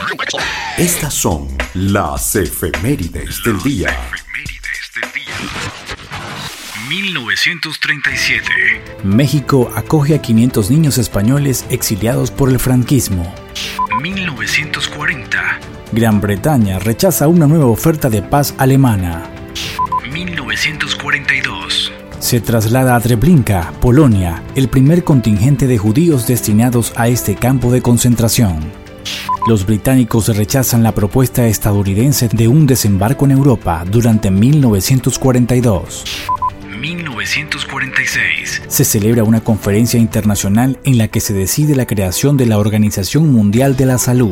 Estas son las efemérides del día. 1937. México acoge a 500 niños españoles exiliados por el franquismo. 1940. Gran Bretaña rechaza una nueva oferta de paz alemana. 1942. Se traslada a Treblinka, Polonia, el primer contingente de judíos destinados a este campo de concentración. Los británicos rechazan la propuesta estadounidense de un desembarco en Europa durante 1942. 1946. Se celebra una conferencia internacional en la que se decide la creación de la Organización Mundial de la Salud.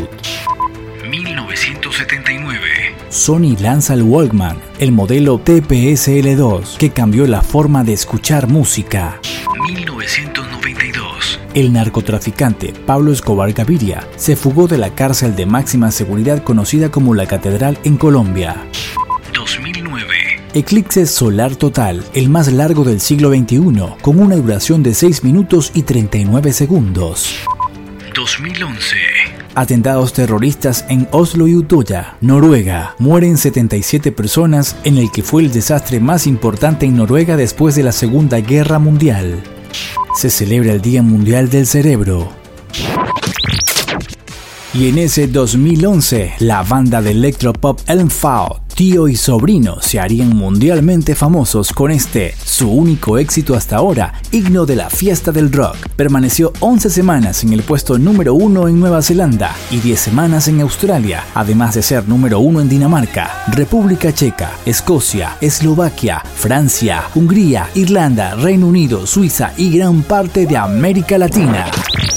1979. Sony lanza el Walkman, el modelo TPS-L2, que cambió la forma de escuchar música. 1992. El narcotraficante Pablo Escobar Gaviria se fugó de la cárcel de máxima seguridad conocida como La Catedral en Colombia. 2009. Eclipse solar total, el más largo del siglo XXI, con una duración de 6 minutos y 39 segundos. 2011. Atentados terroristas en Oslo y Utoya, Noruega. Mueren 77 personas en el que fue el desastre más importante en Noruega después de la Segunda Guerra Mundial. Se celebra el Día Mundial del Cerebro. Y en ese 2011, la banda de electropop Elmfall, tío y sobrino, se harían mundialmente famosos con su único éxito hasta ahora, himno de la fiesta del rock. Permaneció 11 semanas en el puesto número 1 en Nueva Zelanda y 10 semanas en Australia, además de ser número 1 en Dinamarca, República Checa, Escocia, Eslovaquia, Francia, Hungría, Irlanda, Reino Unido, Suiza y gran parte de América Latina.